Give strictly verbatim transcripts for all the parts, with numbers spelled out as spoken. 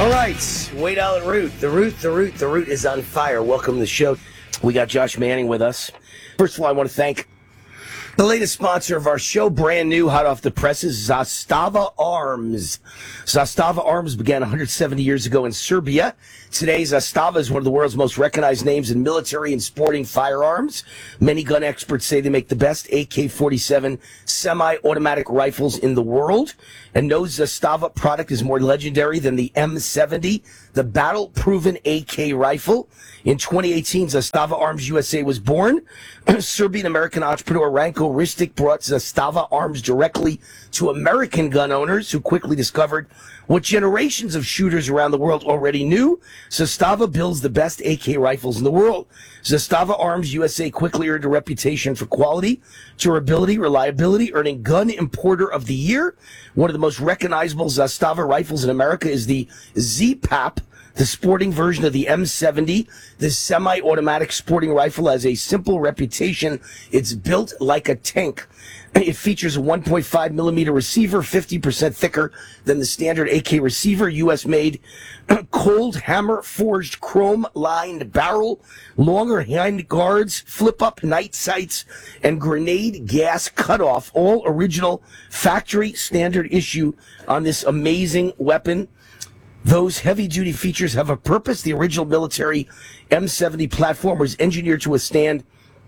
All right, Wade Allen Root. The Root, the Root, the Root is on fire. Welcome to the show. We got Josh Manning with us. First of all, I want to thank the latest sponsor of our show, brand new, hot off the presses, Zastava Arms. Zastava Arms began one hundred seventy years ago in Serbia. Today, Zastava is one of the world's most recognized names in military and sporting firearms. Many gun experts say they make the best A K forty-seven semi-automatic rifles in the world. And no Zastava product is more legendary than the M seventy, the battle-proven A K rifle. In twenty eighteen, Zastava Arms U S A was born. Serbian-American entrepreneur Ranko Ristic brought Zastava Arms directly to American gun owners who quickly discovered what generations of shooters around the world already knew. Zastava builds the best A K rifles in the world. Zastava Arms U S A quickly earned a reputation for quality, durability, reliability, earning Gun Importer of the Year. One of the most recognizable Zastava rifles in America is the Z PAP, the sporting version of the M seventy. This semi-automatic sporting rifle has a simple reputation. It's built like a tank. It features a one point five millimeter receiver, fifty percent thicker than the standard A K receiver, U S made, cold hammer forged chrome lined barrel, longer hand guards, flip up night sights, and grenade gas cutoff, all original factory standard issue on this amazing weapon. Those heavy-duty features have a purpose. The original military M seventy platform was engineered to withstand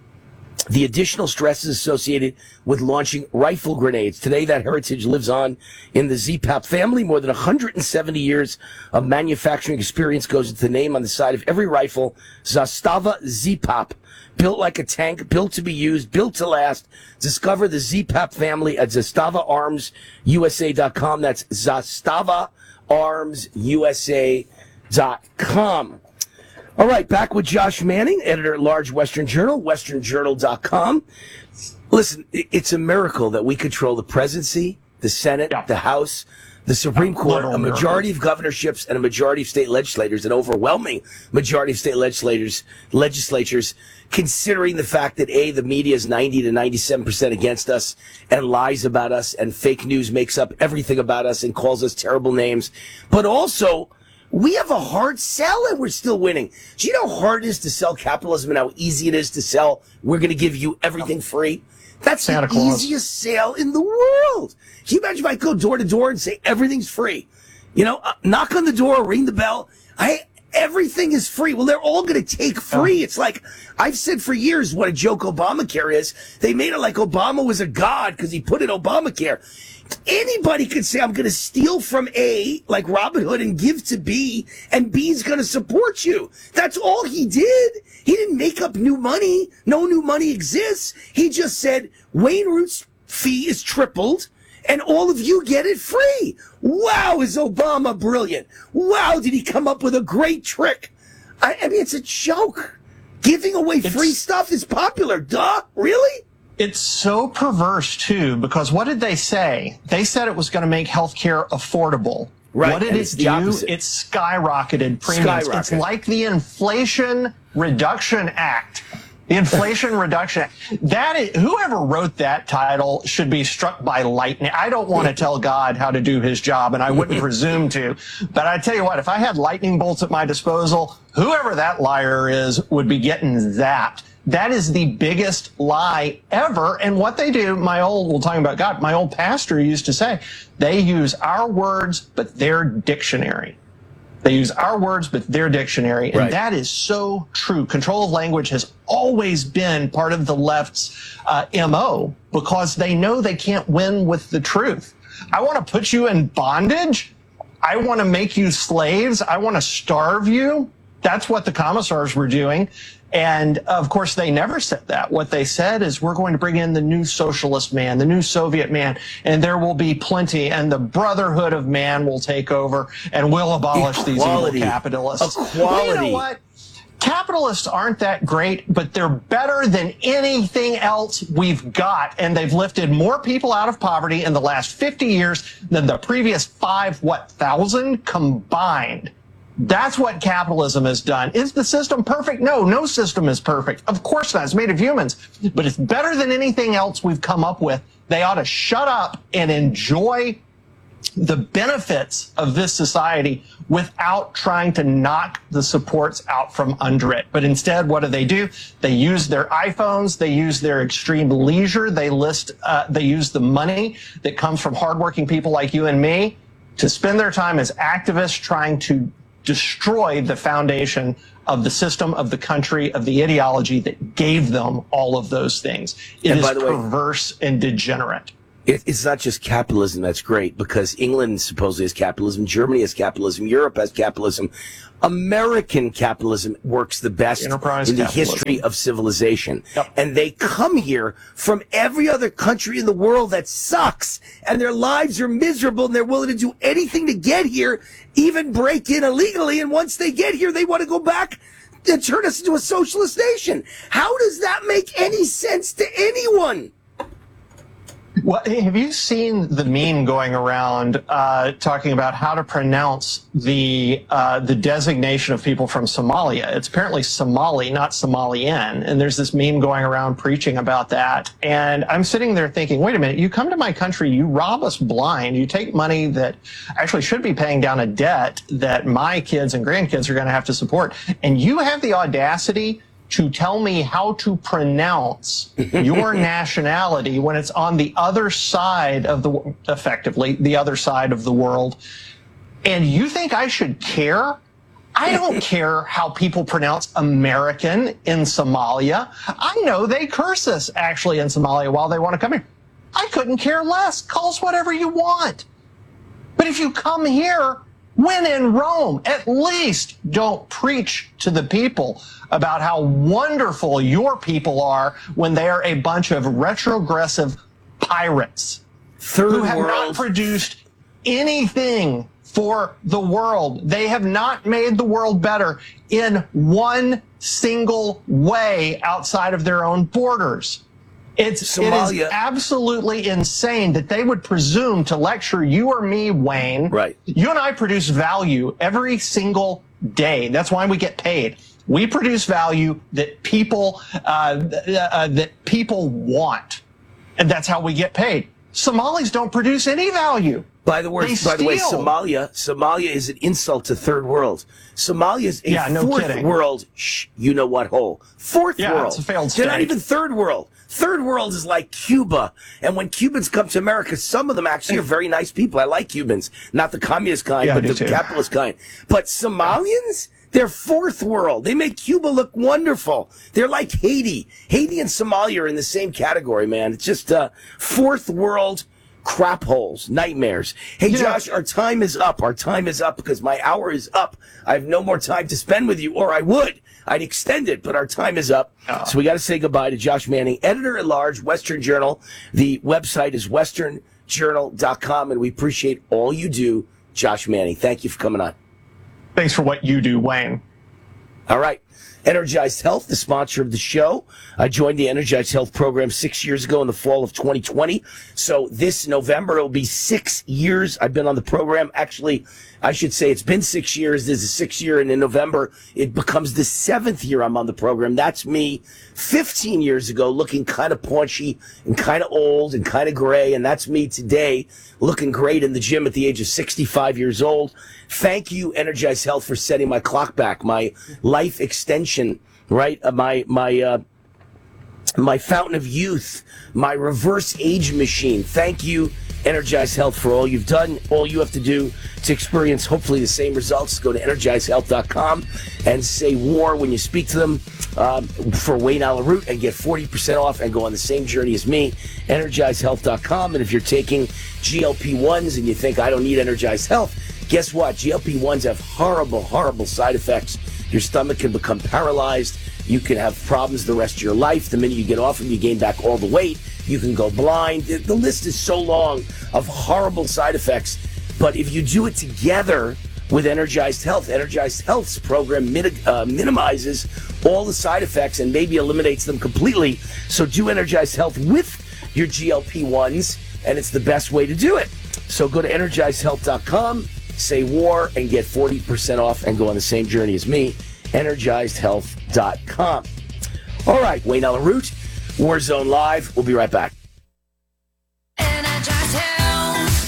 the additional stresses associated with launching rifle grenades. Today, that heritage lives on in the Z PAP family. More than one hundred seventy years of manufacturing experience goes into the name on the side of every rifle. Zastava Z PAP. Built like a tank, built to be used, built to last. Discover the Z PAP family at Zastava Arms U S A dot com. That's Zastava Arms U S A dot com. All right, back with Josh Manning, editor-at-large, Western Journal, western journal dot com. Listen, it's a miracle that we control the presidency, the Senate, yeah. the House, the Supreme Court, a majority of governorships, and a majority of state legislators, an overwhelming majority of state legislators, legislatures, considering the fact that, A, the media is ninety to ninety-seven percent against us and lies about us, and fake news makes up everything about us and calls us terrible names, but also we have a hard sell and we're still winning. Do you know how hard it is to sell capitalism and how easy it is to sell, we're going to give you everything free? That's Santa the Claus. Easiest sale in the world. Can you imagine if I go door to door and say everything's free? You know, uh, knock on the door, ring the bell. I everything is free. Well, they're all going to take free. Oh. It's like I've said for years what a joke Obamacare is. They made it like Obama was a god because he put in Obamacare. Anybody could say, I'm going to steal from A, like Robin Hood, and give to B, and B's going to support you. That's all he did. He didn't make up new money. No new money exists. He just said, Wayne Root's fee is tripled, and all of you get it free. Wow, is Obama brilliant. Wow, did he come up with a great trick. I, I mean, it's a joke. Giving away it's, free stuff is popular. Duh, really? It's so perverse, too, because what did they say? They said it was going to make healthcare affordable. Right. What did it do? It skyrocketed premiums. Skyrocket. It's like the Inflation Reduction Act. The Inflation Reduction Act. That is, whoever wrote that title should be struck by lightning. I don't want to tell God how to do his job, and I wouldn't presume to. But I tell you what, if I had lightning bolts at my disposal, whoever that liar is would be getting that. That is the biggest lie ever. And what they do, my old, we're talking about God, my old pastor used to say, they use our words, but their dictionary. They use our words, but their dictionary. And right. that is so true. Control of language has always been part of the left's uh, M O because they know they can't win with the truth. I want to put you in bondage. I want to make you slaves. I want to starve you. That's what the commissars were doing. And, of course, they never said that. What they said is we're going to bring in the new socialist man, the new Soviet man, and there will be plenty, and the brotherhood of man will take over, and we'll abolish Equality. these evil capitalists. Equality. Well, you know what? Capitalists aren't that great, but they're better than anything else we've got, and they've lifted more people out of poverty in the last fifty years than the previous five, what, thousand combined. That's what capitalism has done. Is the system perfect? No, no system is perfect. Of course not. It's made of humans. But it's better than anything else we've come up with. They ought to shut up and enjoy the benefits of this society without trying to knock the supports out from under it. But instead, what do they do? They use their iPhones. They use their extreme leisure. They list, uh, they use the money that comes from hardworking people like you and me to spend their time as activists trying to destroy the foundation of the system, of the country, of the ideology that gave them all of those things. It is perverse and degenerate. It's not just capitalism that's great, because England supposedly has capitalism, Germany has capitalism, Europe has capitalism. American capitalism works the best Enterprise in the capitalism. history of civilization. Yep. And they come here from every other country in the world that sucks, and their lives are miserable, and they're willing to do anything to get here, even break in illegally. And once they get here, they want to go back and turn us into a socialist nation. How does that make any sense to anyone? Well, have you seen the meme going around uh, talking about how to pronounce the uh, the designation of people from Somalia? It's apparently Somali, not Somalian. And there's this meme going around preaching about that. And I'm sitting there thinking, wait a minute, you come to my country, you rob us blind, you take money that actually should be paying down a debt that my kids and grandkids are going to have to support. And you have the audacity to tell me how to pronounce your nationality when it's on the other side of the, effectively, the other side of the world. And you think I should care? I don't care how people pronounce American in Somalia. I know they curse us, actually, in Somalia while they want to come here. I couldn't care less. Call us whatever you want. But if you come here, when in Rome, at least don't preach to the people about how wonderful your people are when they are a bunch of retrogressive pirates Third who have world. not produced anything for the world. They have not made the world better in one single way outside of their own borders. It's, Somalia. It is absolutely insane that they would presume to lecture you or me, Wayne. Right. You and I produce value every single day. That's why we get paid. We produce value that people uh, uh, that people want, and that's how we get paid. Somalis don't produce any value. By the way, by the way, Somalia, Somalia is an insult to third world. Somalia is a yeah, no fourth kidding. world. Shh, you know what hole? Fourth yeah, world. It's a failed They're state. not even third world. Third world is like Cuba. And when Cubans come to America, some of them actually are very nice people. I like Cubans. Not the communist kind, yeah, but the too. capitalist kind. But Somalians, they're fourth world. They make Cuba look wonderful. They're like Haiti. Haiti and Somalia are in the same category, man. It's just uh, fourth world crap holes, nightmares. Hey, you Josh, know, our time is up. Our time is up because my hour is up. I have no more time to spend with you, or I would. I'd extend it, but our time is up. Oh. So we got to say goodbye to Josh Manning, editor-at-large, Western Journal. The website is western journal dot com, and we appreciate all you do, Josh Manning. Thank you for coming on. Thanks for what you do, Wayne. All right. Energized Health, the sponsor of the show. I joined the Energized Health program six years ago in the fall of twenty twenty. So this November, it'll be six years I've been on the program. Actually, I should say it's been six years. This is six year, and in November, it becomes the seventh year I'm on the program. That's me fifteen years ago, looking kind of paunchy and kind of old and kind of gray. And that's me today, looking great in the gym at the age of sixty-five years old. Thank you, Energized Health, for setting my clock back, my life extension, right? Uh, my, my, uh, my fountain of youth, my reverse age machine. Thank you, Energized Health, for all you've done. All you have to do to experience hopefully the same results, go to energized health dot com and say war when you speak to them um, for Wayne Allyn Root and get forty percent off and go on the same journey as me, energized health dot com. And if you're taking G L P ones and you think I don't need Energized Health, guess what? G L P ones have horrible, horrible side effects. Your stomach can become paralyzed. You can have problems the rest of your life. The minute you get off them, you gain back all the weight. You can go blind. The list is so long of horrible side effects. But if you do it together with Energized Health, Energized Health's program mit- uh, minimizes all the side effects and maybe eliminates them completely. So do Energized Health with your G L P ones, and it's the best way to do it. So go to energized health dot com, say war, and get forty percent off and go on the same journey as me, energized health dot com. All right, Wayne Allyn Root, Warzone Live. We'll be right back. Hi,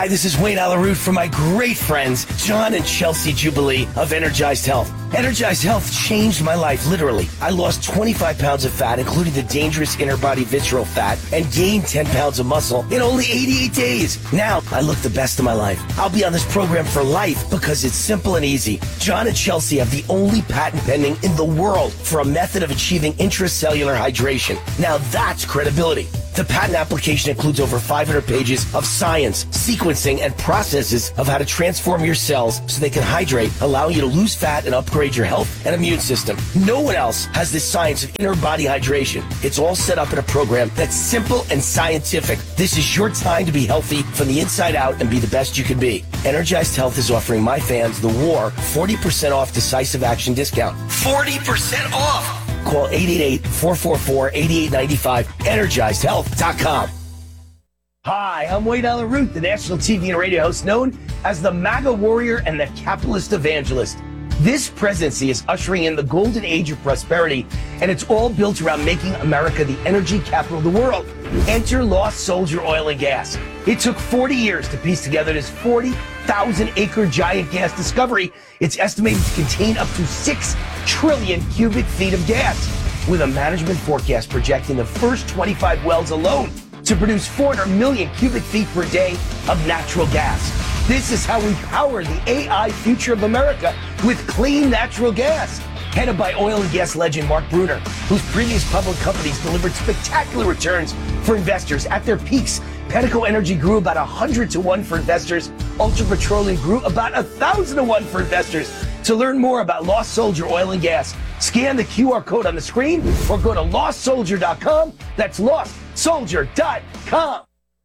Hi, this is Wayne Allyn Root from my great friends, John and Chelsea Jubilee of Energized Health. Energized Health changed my life, literally. I lost twenty-five pounds of fat, including the dangerous inner body visceral fat, and gained ten pounds of muscle in only eighty-eight days. Now, I look the best of my life. I'll be on this program for life because it's simple and easy. John and Chelsea have the only patent pending in the world for a method of achieving intracellular hydration. Now that's credibility. The patent application includes over five hundred pages of science, sequencing, and processes of how to transform your cells so they can hydrate, allowing you to lose fat and upgrade your health and immune system. No one else has this science of inner body hydration. It's all set up in a program that's simple and scientific. This is your time to be healthy from the inside out and be the best you can be. Energized Health is offering my fans, The War, forty percent off decisive action discount. forty percent off! Call eight eight eight, four four four, eight eight nine five, energized health dot com. Hi, I'm Wayne Allyn Root, the national T V and radio host known as the MAGA warrior and the capitalist evangelist. This presidency is ushering in the golden age of prosperity, and it's all built around making America the energy capital of the world. Enter Lost Soldier Oil and Gas. It took forty years to piece together this forty thousand acre giant gas discovery. It's estimated to contain up to six trillion cubic feet of gas, with a management forecast projecting the first twenty-five wells alone to produce four hundred million cubic feet per day of natural gas. This is how we power the A I future of America with clean natural gas. Headed by oil and gas legend Mark Brunner, whose previous public companies delivered spectacular returns for investors. At their peaks, Pedico Energy grew about one hundred to one for investors. Ultra Petroleum grew about one thousand to one for investors. To learn more about Lost Soldier Oil and Gas, scan the Q R code on the screen or go to lost soldier dot com. That's lost soldier dot com.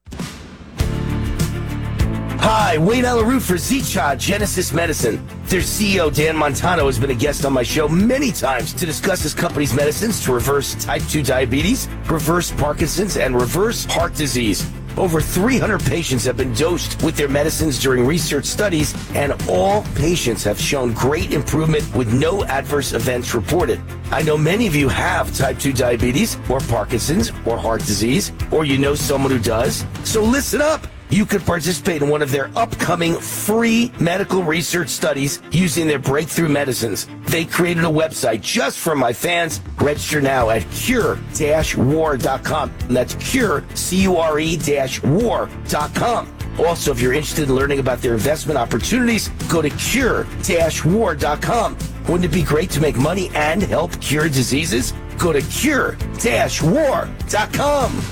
Hi, Wayne Allyn Root for Zecha Genesis Medicine. Their C E O, Dan Montano, has been a guest on my show many times to discuss his company's medicines to reverse type two diabetes, reverse Parkinson's, and reverse heart disease. Over three hundred patients have been dosed with their medicines during research studies, and all patients have shown great improvement with no adverse events reported. I know many of you have type two diabetes, or Parkinson's, or heart disease, or you know someone who does. So listen up. You could participate in one of their upcoming free medical research studies using their breakthrough medicines. They created a website just for my fans. Register now at cure dash war dot com. And that's cure, C U R E dash war dot com. Also, if you're interested in learning about their investment opportunities, go to cure dash war dot com. Wouldn't it be great to make money and help cure diseases? Go to cure dash war dot com.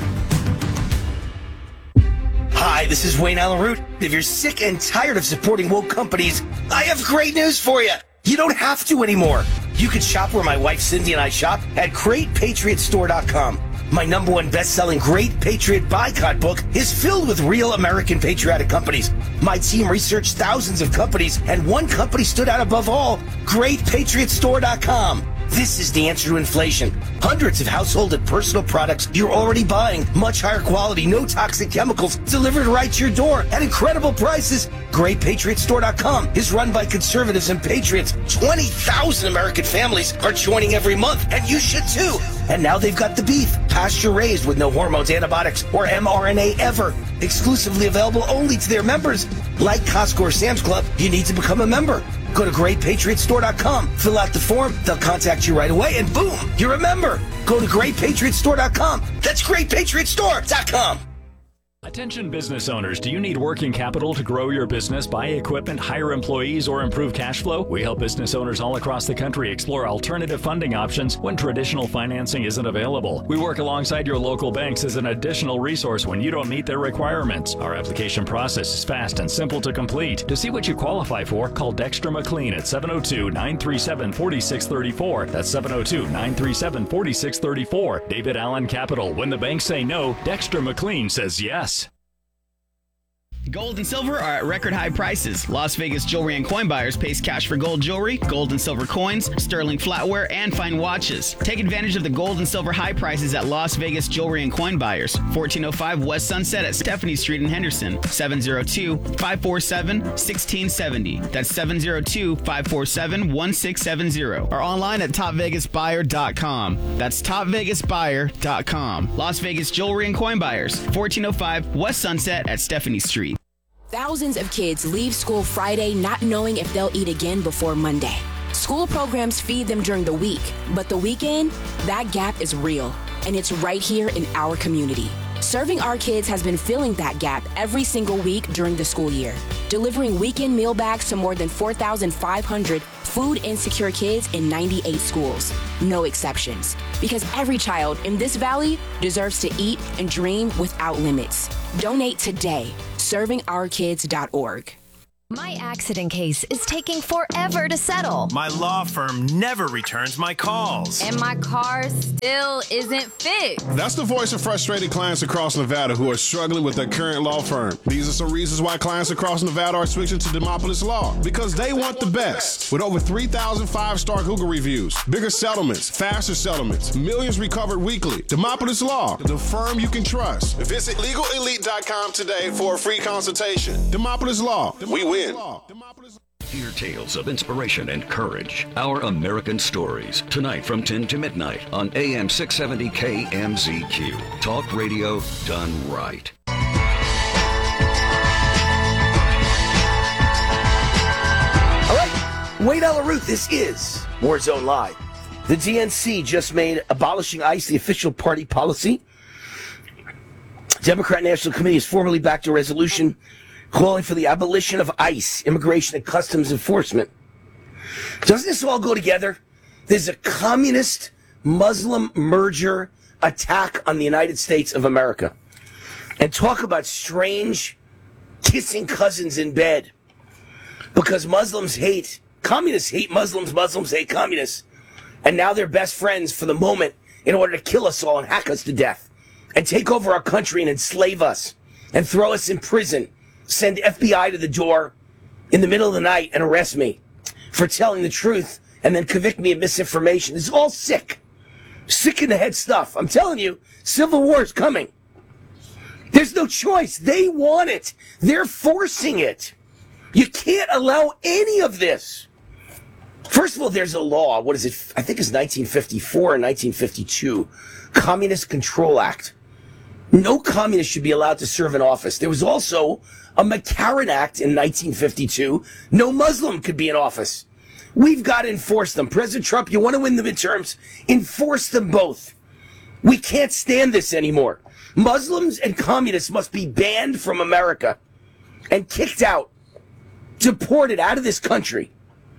Hi, this is Wayne Allyn Root. If you're sick and tired of supporting woke companies, I have great news for you. You don't have to anymore. You can shop where my wife Cindy and I shop at great patriot store dot com. My number one best-selling Great Patriot Boycott book is filled with real American patriotic companies. My team researched thousands of companies, and one company stood out above all, great patriot store dot com. This is the answer to inflation. Hundreds of household and personal products you're already buying. Much higher quality, no toxic chemicals, delivered right to your door at incredible prices. great patriot store dot com is run by conservatives and patriots. twenty thousand American families are joining every month, and you should too. And now they've got the beef, pasture raised with no hormones, antibiotics, or M R N A ever. Exclusively available only to their members. Like Costco or Sam's Club, you need to become a member. Go to great patriot store dot com, fill out the form, they'll contact you right away, and boom, you're a member. Go to great patriot store dot com. That's great patriot store dot com. Attention business owners, do you need working capital to grow your business, buy equipment, hire employees, or improve cash flow? We help business owners all across the country explore alternative funding options when traditional financing isn't available. We work alongside your local banks as an additional resource when you don't meet their requirements. Our application process is fast and simple to complete. To see what you qualify for, call Dexter McLean at seven oh two, nine three seven, four six three four. That's seven oh two, nine three seven, four six three four. David Allen Capital. When the banks say no, Dexter McLean says yes. Gold and silver are at record high prices. Las Vegas Jewelry and Coin Buyers pays cash for gold jewelry, gold and silver coins, sterling flatware, and fine watches. Take advantage of the gold and silver high prices at Las Vegas Jewelry and Coin Buyers. fourteen oh five West Sunset at Stephanie Street in Henderson. seven oh two, five four seven, one six seven oh. That's seven oh two, five four seven, one six seven oh. Or online at top vegas buyer dot com. That's top vegas buyer dot com. Las Vegas Jewelry and Coin Buyers. fourteen oh five West Sunset at Stephanie Street. Thousands of kids leave school Friday not knowing if they'll eat again before Monday. School programs feed them during the week, but the weekend, that gap is real, and it's right here in our community. Serving Our Kids has been filling that gap every single week during the school year, delivering weekend meal bags to more than four thousand five hundred food insecure kids in ninety-eight schools. No exceptions, because every child in this valley deserves to eat and dream without limits. Donate today. serving our kids dot org. My accident case is taking forever to settle. My law firm never returns my calls. And my car still isn't fixed. That's the voice of frustrated clients across Nevada who are struggling with their current law firm. These are some reasons why clients across Nevada are switching to Demopolis Law. Because they want the best. With over three thousand five-star Google reviews, bigger settlements, faster settlements, millions recovered weekly. Demopolis Law, the firm you can trust. Visit legal elite dot com today for a free consultation. Demopolis Law, we win. Hear tales of inspiration and courage. Our American Stories. Tonight from ten to midnight on A M six seventy K M Z Q. Talk radio done right. All right. Wade Alaroot, this is Warzone Live. The D N C just made abolishing ICE the official party policy. Democrat National Committee has formally backed a resolution calling for the abolition of ICE, Immigration and Customs Enforcement. Doesn't this all go together? There's a communist Muslim merger attack on the United States of America. And talk about strange kissing cousins in bed. Because Muslims hate, communists hate Muslims, Muslims hate communists. And now they're best friends for the moment in order to kill us all and hack us to death. And take over our country and enslave us. And throw us in prison. Send F B I to the door in the middle of the night and arrest me for telling the truth and then convict me of misinformation. It's all sick. Sick in the head stuff. I'm telling you, civil war is coming. There's no choice. They want it. They're forcing it. You can't allow any of this. First of all, there's a law. What is it? I think it's nineteen fifty-four or nineteen fifty-two. Communist Control Act. No communist should be allowed to serve in office. There was also a McCarran Act in nineteen fifty-two. No Muslim could be in office. We've got to enforce them. President Trump, you want to win the midterms? Enforce them both. We can't stand this anymore. Muslims and communists must be banned from America and kicked out, deported out of this country.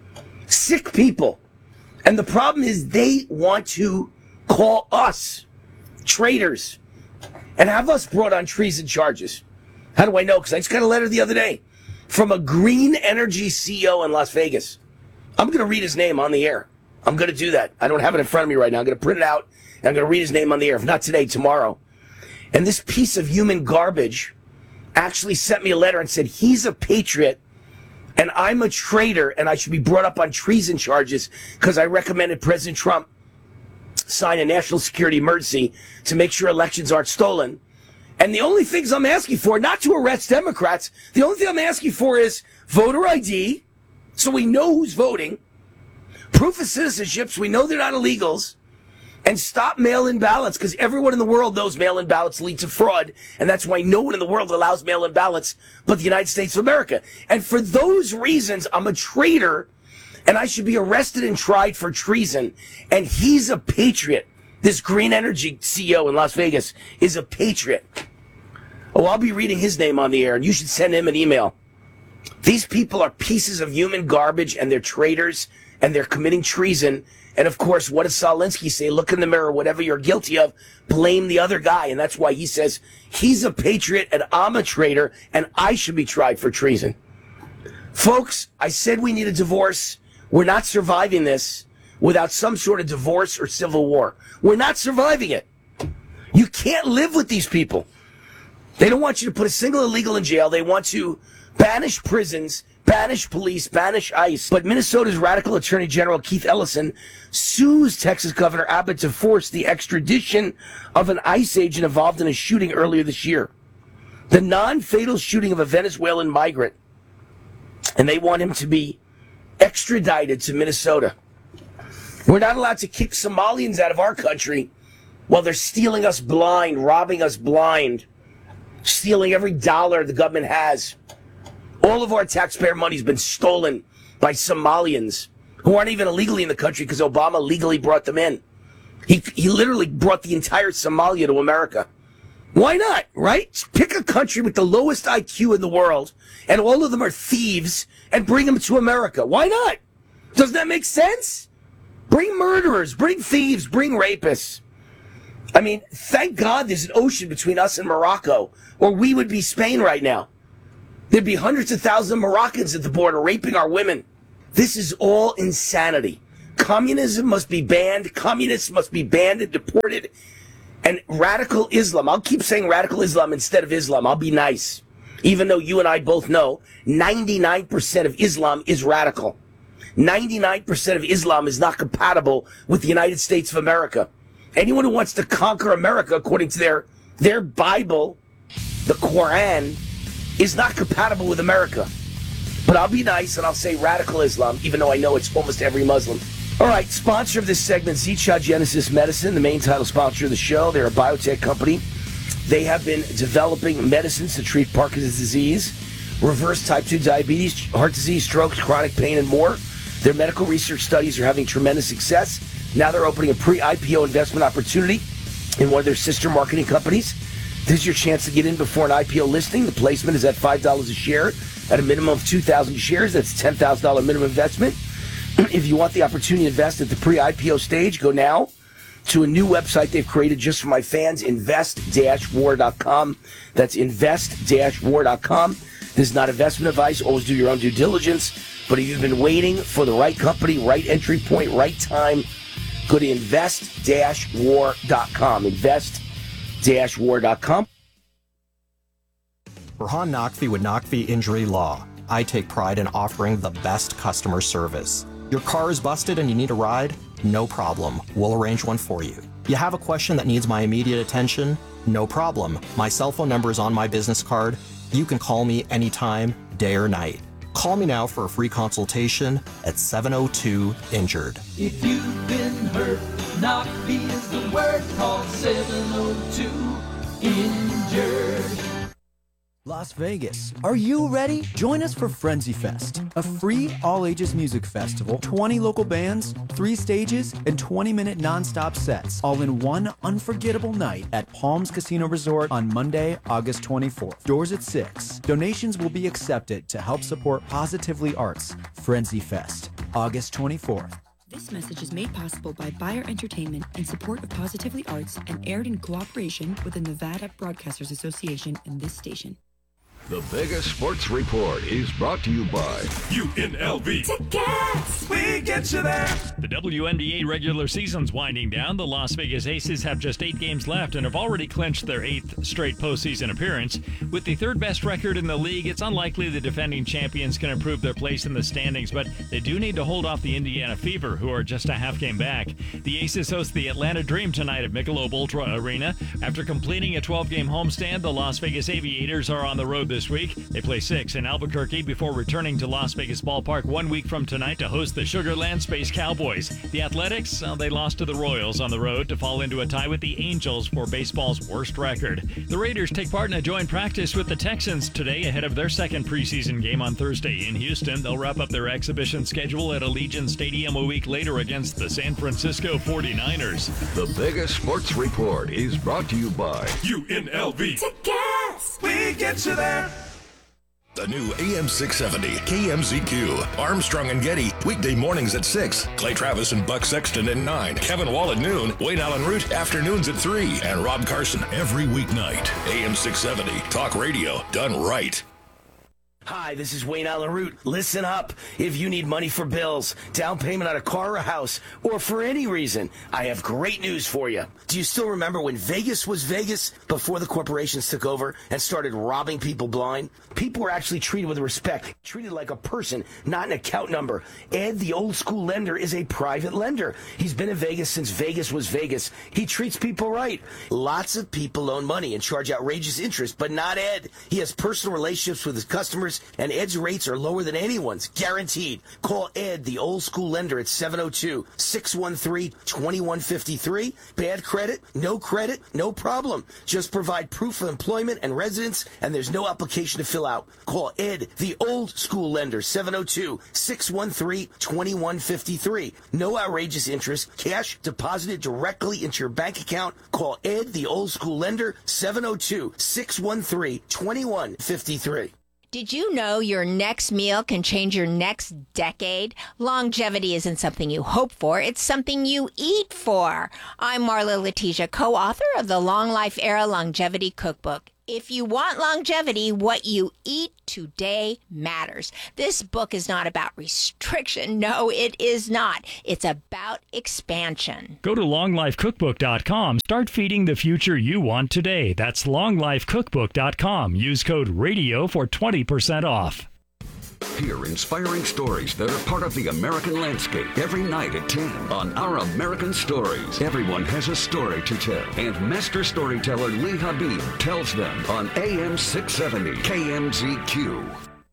Sick people. And the problem is they want to call us traitors and have us brought on treason charges. How do I know? Because I just got a letter the other day from a green energy C E O in Las Vegas. I'm going to read his name on the air. I'm going to do that. I don't have it in front of me right now. I'm going to print it out, and I'm going to read his name on the air. If not today, tomorrow. And this piece of human garbage actually sent me a letter and said he's a patriot, and I'm a traitor, and I should be brought up on treason charges because I recommended President Trump sign a national security emergency to make sure elections aren't stolen. And the only things I'm asking for, not to arrest Democrats, the only thing I'm asking for is voter I D, so we know who's voting, proof of citizenship, so we know they're not illegals, and stop mail-in ballots, because everyone in the world knows mail-in ballots lead to fraud, and that's why no one in the world allows mail-in ballots but the United States of America. And for those reasons, I'm a traitor, and I should be arrested and tried for treason. And he's a patriot. This green energy C E O in Las Vegas is a patriot. Oh, I'll be reading his name on the air, and you should send him an email. These people are pieces of human garbage, and they're traitors, and they're committing treason. And, of course, what does Saul Alinsky say? Look in the mirror. Whatever you're guilty of, blame the other guy. And that's why he says he's a patriot, and I'm a traitor, and I should be tried for treason. Folks, I said we need a divorce. We're not surviving this without some sort of divorce or civil war. We're not surviving it. You can't live with these people. They don't want you to put a single illegal in jail. They want to banish prisons, banish police, banish ICE. But Minnesota's radical Attorney General Keith Ellison sues Texas Governor Abbott to force the extradition of an ICE agent involved in a shooting earlier this year. The non-fatal shooting of a Venezuelan migrant. And they want him to be extradited to Minnesota. We're not allowed to kick Somalians out of our country while they're stealing us blind, robbing us blind, stealing every dollar the government has. All of our taxpayer money's been stolen by Somalians who aren't even illegally in the country because Obama legally brought them in. He he literally brought the entire Somalia to America. Why not, right? Pick a country with the lowest I Q in the world, and all of them are thieves, and bring them to America. Why not? Doesn't that make sense? Bring murderers, bring thieves, bring rapists. I mean, thank God there's an ocean between us and Morocco, or we would be Spain right now. There'd be hundreds of thousands of Moroccans at the border raping our women. This is all insanity. Communism must be banned. Communists must be banned and deported. And radical Islam, I'll keep saying radical Islam instead of Islam. I'll be nice. Even though you and I both know ninety-nine percent of Islam is radical. ninety-nine percent of Islam is not compatible with the United States of America. Anyone who wants to conquer America, according to their, their Bible, the Quran, is not compatible with America. But I'll be nice and I'll say radical Islam, even though I know it's almost every Muslim. All right, sponsor of this segment, Zichad Genesis Medicine, the main title sponsor of the show. They're a biotech company. They have been developing medicines to treat Parkinson's disease, reverse type two diabetes, heart disease, strokes, chronic pain, and more. Their medical research studies are having tremendous success. Now they're opening a pre-I P O investment opportunity in one of their sister marketing companies. This is your chance to get in before an I P O listing. The placement is at five dollars a share at a minimum of two thousand shares. That's ten thousand dollars minimum investment. If you want the opportunity to invest at the pre-I P O stage, go now to a new website they've created just for my fans, invest dash war dot com. That's invest dash war dot com. This is not investment advice. Always do your own due diligence. But if you've been waiting for the right company, right entry point, right time, go to invest dash war dot com. invest dash war dot com. Burhan Naqvi with Naqvi Injury Law. I take pride in offering the best customer service. Your car is busted and you need a ride? No problem. We'll arrange one for you. You have a question that needs my immediate attention? No problem. My cell phone number is on my business card. You can call me anytime, day or night. Call me now for a free consultation at seven oh two injured. If you've been hurt, Naqvi is the word. Call seven oh two injured. Las Vegas. Are you ready? Join us for Frenzy Fest, a free all-ages music festival, twenty local bands, three stages, and twenty-minute non-stop sets, all in one unforgettable night at Palms Casino Resort on Monday, August twenty-fourth. Doors at six. Donations will be accepted to help support Positively Arts. Frenzy Fest, August twenty-fourth. This message is made possible by Bayer Entertainment in support of Positively Arts and aired in cooperation with the Nevada Broadcasters Association and this station. The biggest sports report is brought to you by U N L V. Tickets! We get you there. The W N B A regular season's winding down. The Las Vegas Aces have just eight games left and have already clinched their eighth straight postseason appearance. With the third best record in the league, it's unlikely the defending champions can improve their place in the standings, but they do need to hold off the Indiana Fever, who are just a half game back. The Aces host the Atlanta Dream tonight at Michelob Ultra Arena. After completing a twelve-game homestand, the Las Vegas Aviators are on the road this week. They play six in Albuquerque before returning to Las Vegas Ballpark one week from tonight to host the Sugarland Space Cowboys. The Athletics, uh, they lost to the Royals on the road to fall into a tie with the Angels for baseball's worst record. The Raiders take part in a joint practice with the Texans today ahead of their second preseason game on Thursday in Houston. They'll wrap up their exhibition schedule at Allegiant Stadium a week later against the San Francisco forty-niners. The biggest sports report is brought to you by U N L V. Tickets! We get you there. The new A M six seventy K M Z Q. Armstrong and Getty, weekday mornings at six. Clay Travis and Buck Sexton at nine. Kevin Wall at noon. Wayne Allen Root, afternoons at three. And Rob Carson every weeknight. A M six seventy, talk radio done right. Hi, this is Wayne Allen Root. Listen up. If you need money for bills, down payment on a car or a house, or for any reason, I have great news for you. Do you still remember when Vegas was Vegas before the corporations took over and started robbing people blind? People were actually treated with respect, treated like a person, not an account number. Ed, the old school lender, is a private lender. He's been in Vegas since Vegas was Vegas. He treats people right. Lots of people loan money and charge outrageous interest, but not Ed. He has personal relationships with his customers. interest, and Ed's rates are lower than anyone's, guaranteed. Call Ed, the old school lender, at seven oh two, six one three, two one five three. Bad credit? No credit? No problem. Just provide proof of employment and residence, and there's no application to fill out. Call Ed, the old school lender, seven oh two, six one three, two one five three. No outrageous interest. Cash deposited directly into your bank account. Call Ed, the old school lender, seven oh two, six one three, two one five three. Did you know your next meal can change your next decade? Longevity isn't something you hope for, it's something you eat for. I'm Marla Letitia, co-author of the Long Life Era Longevity Cookbook. If you want longevity, what you eat today matters. This book is not about restriction. No, it is not. It's about expansion. Go to long life cookbook dot com. Start feeding the future you want today. That's long life cookbook dot com. Use code RADIO for twenty percent off. Hear inspiring stories that are part of the American landscape every night at ten on Our American Stories. Everyone has a story to tell, and master storyteller Lee Habib tells them on A M six seventy K M Z Q.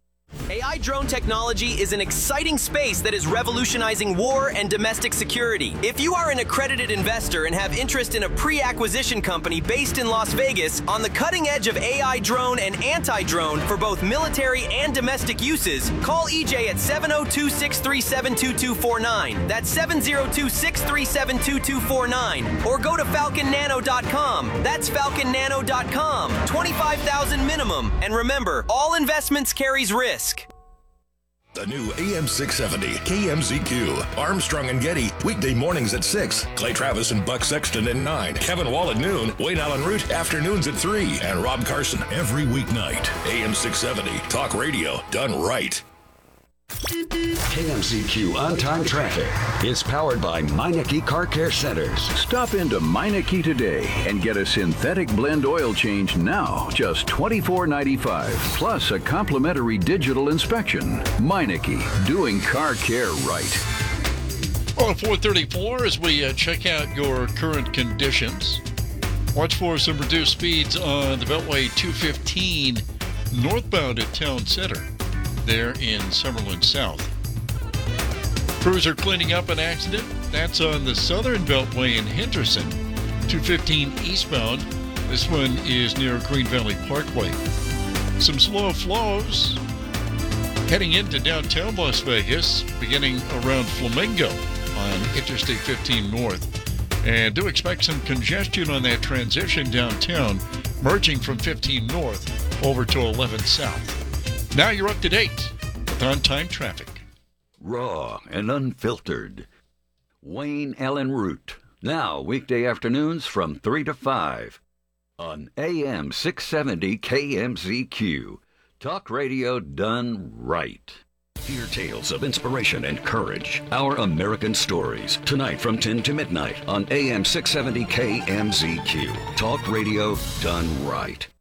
A I drone technology is an exciting space that is revolutionizing war and domestic security. If you are an accredited investor and have interest in a pre-acquisition company based in Las Vegas on the cutting edge of A I drone and anti-drone for both military and domestic uses, call E J at seven oh two, six three seven, two two four nine. That's seven oh two, six three seven, two two four nine. Or go to falcon nano dot com. That's falcon nano dot com. twenty-five thousand minimum. And remember, all investments carries risk. The new A M six seventy K M Z Q. Armstrong and Getty, weekday mornings at six. Clay Travis and Buck Sexton at nine. Kevin Wall at noon. Wayne Allen Root, afternoons at three. And Rob Carson every weeknight. A M six seventy, talk radio done right. K M Z Q On-Time Traffic is powered by Meineke Car Care Centers. Stop into Meineke today and get a synthetic blend oil change now, just twenty-four ninety-five, plus a complimentary digital inspection. Meineke, doing car care right. Well, four thirty-four as we uh, check out your current conditions. Watch for some reduced speeds on the Beltway two fifteen northbound at Town Center, there in Summerlin South. Crews are cleaning up an accident. That's on the Southern Beltway in Henderson, two fifteen eastbound. This one is near Green Valley Parkway. Some slow flows heading into downtown Las Vegas, beginning around Flamingo on Interstate fifteen North. And do expect some congestion on that transition downtown, merging from fifteen North over to eleven South. Now you're up to date with on-time traffic. Raw and unfiltered. Wayne Allen Root. Now weekday afternoons from three to five on A M six seventy K M Z Q. Talk radio done right. Hear tales of inspiration and courage. Our American Stories. Tonight from ten to midnight on A M six seventy K M Z Q. Talk radio done right.